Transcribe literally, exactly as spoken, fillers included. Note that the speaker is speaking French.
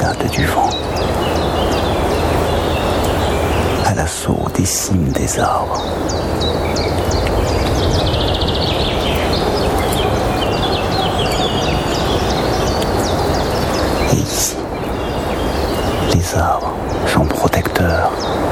cascade du vent, à l'assaut des cimes des arbres. Et ici, les arbres sont protecteurs.